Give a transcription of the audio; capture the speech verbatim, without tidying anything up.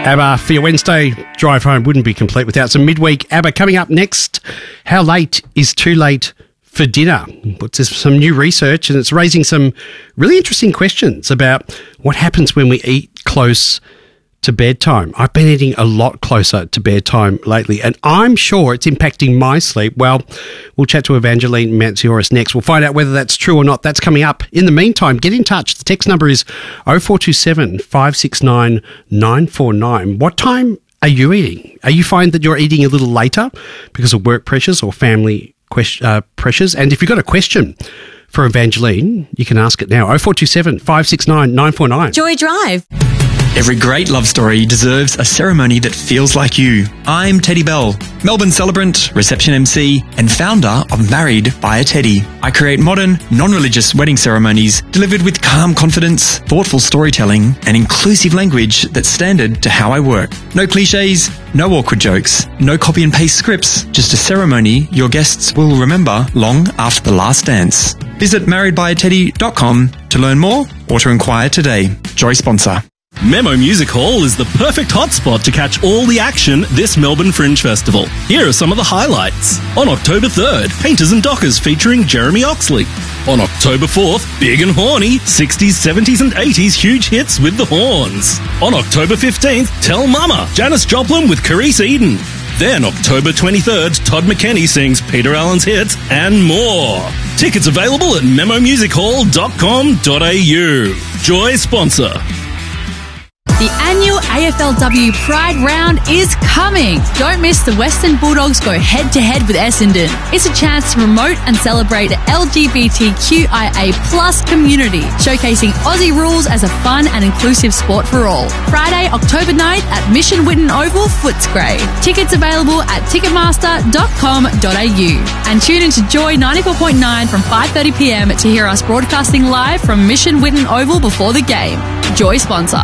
ABBA for your Wednesday drive home wouldn't be complete without some midweek ABBA. Coming up next, how late is too late for dinner? There's some new research and it's raising some really interesting questions about what happens when we eat close to bedtime. I've been eating a lot closer to bedtime lately and I'm sure it's impacting my sleep. Well, we'll chat to Evangeline Mantsioris next. We'll find out whether that's true or not. That's coming up. In the meantime, get in touch. The text number is oh four two seven, five six nine, nine four nine. What time are you eating? Are you finding that you're eating a little later because of work pressures or family question, uh, pressures? And if you've got a question for Evangeline, you can ask it now. oh four two seven, five six nine, nine four nine. Joy Drive. Every great love story deserves a ceremony that feels like you. I'm Teddy Bell, Melbourne celebrant, reception M C, and founder of Married by a Teddy. I create modern, non-religious wedding ceremonies delivered with calm confidence, thoughtful storytelling, and inclusive language that's standard to how I work. No cliches, no awkward jokes, no copy and paste scripts, just a ceremony your guests will remember long after the last dance. Visit married by a teddy dot com to learn more or to inquire today. Joy sponsor. Memo Music Hall is the perfect hotspot to catch all the action this Melbourne Fringe Festival. Here are some of the highlights. On October third, Painters and Dockers featuring Jeremy Oxley. On October fourth, Big and Horny, sixties, seventies and eighties huge hits with the horns. On October fifteenth, Tell Mama, Janis Joplin with Carice Eden. Then October twenty-third, Todd McKenney sings Peter Allen's hits and more. Tickets available at memo music hall dot com dot a u. Joy sponsor. The annual A F L W Pride Round is coming. Don't miss the Western Bulldogs go head-to-head with Essendon. It's a chance to promote and celebrate the L G B T Q I A plus community, showcasing Aussie rules as a fun and inclusive sport for all. Friday, October ninth at Mission Whitten Oval, Footscray. Tickets available at ticketmaster dot com dot a u. And tune into Joy ninety-four point nine from five thirty p m to hear us broadcasting live from Mission Whitten Oval before the game. Joy sponsor.